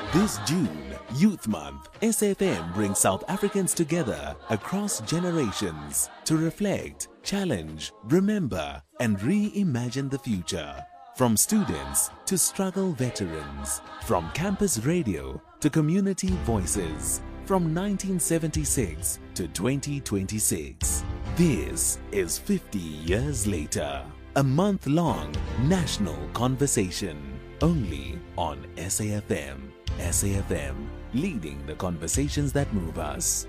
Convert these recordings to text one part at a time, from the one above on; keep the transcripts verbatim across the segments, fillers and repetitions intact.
This June, Youth Month, S A F M brings South Africans together across generations to reflect, challenge, remember, and reimagine the future. From students to struggle veterans, from campus radio to community voices, from nineteen seventy-six to twenty twenty-six. This is fifty years later. A month-long national conversation only on S A F M. S A F M, leading the conversations that move us.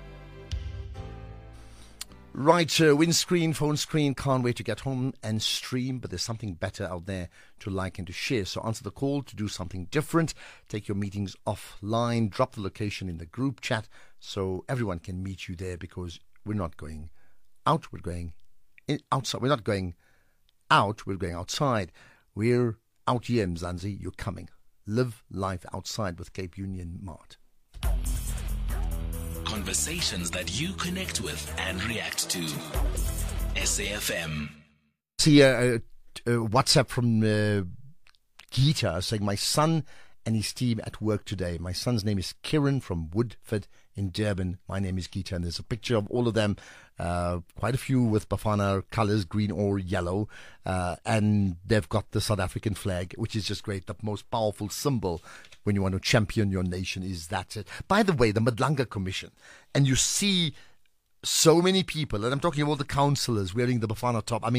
Right, uh, windscreen, phone screen, can't wait to get home and stream, but there's something better out there to like and to share. So answer the call to do something different. Take your meetings offline, drop the location in the group chat so everyone can meet you there, because we're not going out, we're going in, outside. We're not going out, we're going outside. We're out here, Mzansi, you're coming. Live life outside with Cape Union Mart. Conversations that you connect with and react to. S A F M. See a uh, uh, WhatsApp from uh, Gita saying, my son and his team at work today. My son's name is Kieran from Woodford in Durban. My name is Gita, and there's a picture of all of them, uh, quite a few with Bafana colours, green or yellow, uh, and they've got the South African flag, which is just great. The most powerful symbol when you want to champion your nation is that. By the way, the Madlanga Commission, and you see so many people, and I'm talking about the councillors wearing the Bafana top. I mean,